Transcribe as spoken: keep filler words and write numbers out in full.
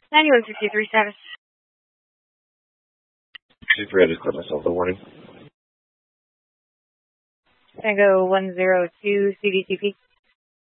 ninety-one fifty-three status. fifty-three, I just cleared myself the warning. Tango one zero two C D T P.